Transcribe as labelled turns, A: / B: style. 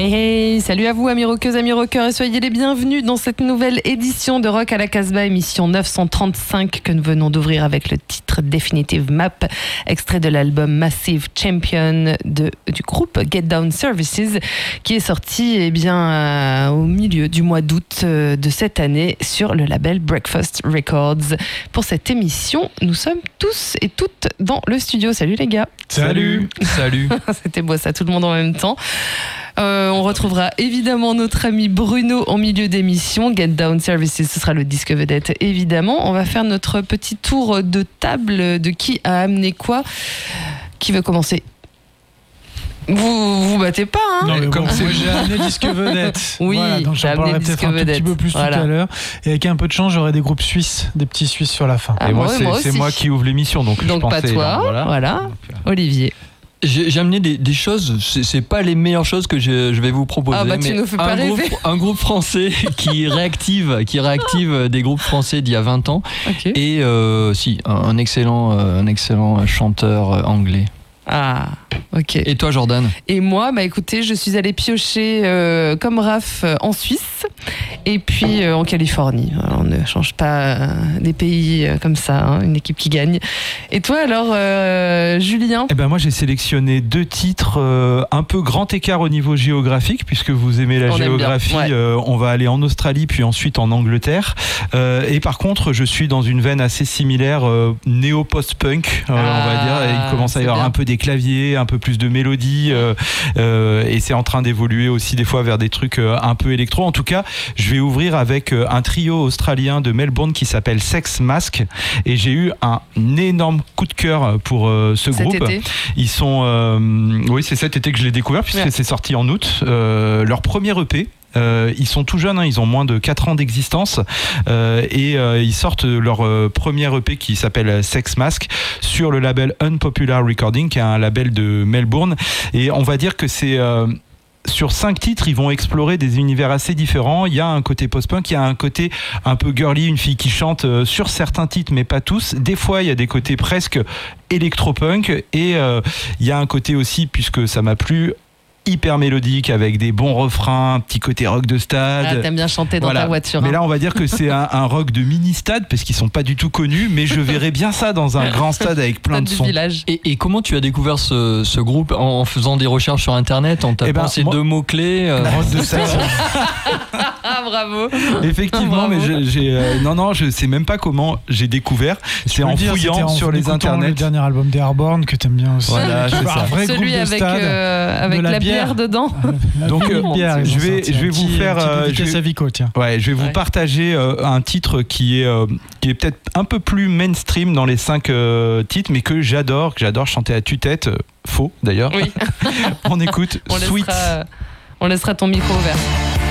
A: Hey, salut à vous amis rockeuses, amis rockeurs et soyez les bienvenus dans cette nouvelle édition de Rock à la Casbah, émission 935 que nous venons d'ouvrir avec le titre Definitive Map, extrait de l'album Massive Champion du groupe Get Down Services qui est sorti au milieu du mois d'août de cette année sur le label Breakfast Records. Pour cette émission, nous sommes tous et toutes dans le studio. Salut les gars.
B: Salut.
A: C'était beau ça, tout le monde en même temps. On retrouvera évidemment notre ami Bruno en milieu d'émission. Get Down Services, ce sera le disque vedette évidemment. On va faire notre petit tour de table de qui a amené quoi. Qui veut commencer ? Vous battez pas, hein ?
B: Non, mais comme j'ai amené disque vedette.
A: Oui,
B: voilà, donc j'en parlerai peut-être un tout petit peu plus tout à l'heure. Et avec un peu de chance, j'aurai des groupes suisses, des petits Suisses sur la fin.
C: Et moi, c'est moi qui ouvre l'émission, donc je
A: pas
C: pensais,
A: toi. Voilà. Olivier.
C: J'ai amené des choses, c'est pas les meilleures choses que je vais vous proposer,
A: mais tu nous fais pas rêver.
C: Un groupe français qui réactive des groupes français d'il y a 20 ans.
A: Okay.
C: Et un excellent chanteur anglais.
A: Ah, ok.
C: Et toi, Jordan ?
A: Et moi, écoutez, je suis allée piocher comme Raph en Suisse et puis en Californie. Alors, on ne change pas des pays comme ça, hein, une équipe qui gagne. Et toi alors, Julien ?
B: Moi, j'ai sélectionné 2 titres, un peu grand écart au niveau géographique, puisque vous aimez la géographie. On va aller en Australie, puis ensuite en Angleterre. Et par contre, je suis dans une veine assez similaire, néo-post-punk, on va dire. Et il commence à y avoir un peu des claviers, un peu plus de mélodie, et c'est en train d'évoluer aussi des fois vers des trucs un peu électro. En tout cas, je vais ouvrir avec un trio australien de Melbourne qui s'appelle Sex Mask, et j'ai eu un énorme coup de cœur pour ce groupe.
A: Été.
B: Ils sont, oui, c'est cet été que je l'ai découvert puisque c'est sorti en août. Leur premier EP. Ils sont tout jeunes, ils ont moins de 4 ans d'existence, et ils sortent leur premier EP qui s'appelle Sex Mask sur le label Unpopular Recording, qui est un label de Melbourne. Et on va dire que c'est... sur 5 titres, ils vont explorer des univers assez différents. Il y a un côté post-punk, il y a un côté un peu girly, une fille qui chante sur certains titres, mais pas tous. Des fois, il y a des côtés presque électro-punk, et il y a un côté aussi, puisque ça m'a plu, hyper mélodique avec des bons refrains, un petit côté rock de stade.
A: T'aimes bien chanter dans ta voiture.
B: Mais là, on va dire que c'est un rock de mini-stade parce qu'ils sont pas du tout connus, mais je verrais bien ça dans un grand stade avec plein de sons.
C: Et comment tu as découvert ce groupe ? En faisant des recherches sur Internet, en tapant ces 2 mots-clés
B: rock de stade.
A: Ah, bravo.
B: Effectivement, mais je sais même pas comment j'ai découvert. C'est en fouillant sur les internets.
D: Le dernier album des Airborne que t'aimes bien aussi.
B: Voilà, c'est ça.
A: Celui avec la bière dedans.
B: Donc je vais vous faire je vais vous partager un titre qui est peut-être un peu plus mainstream dans les 5 titres, mais que j'adore chanter à tue-tête. Faux d'ailleurs.
A: Oui.
B: On écoute Sweet.
A: On laissera ton micro ouvert.